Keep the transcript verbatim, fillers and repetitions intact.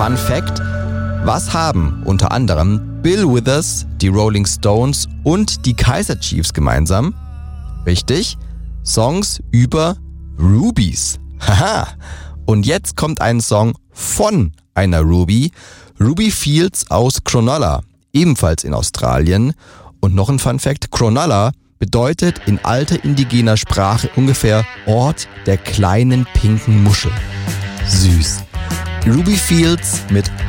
Fun Fact: Was haben unter anderem Bill Withers, die Rolling Stones und die Kaiser Chiefs gemeinsam? Richtig, Songs über Rubies. Haha! Und jetzt kommt ein Song von einer Ruby, Ruby Fields aus Cronulla, ebenfalls in Australien. Und noch ein Fun Fact: Cronulla bedeutet in alter indigener Sprache ungefähr Ort der kleinen pinken Muschel. Süß. Ruby Fields mit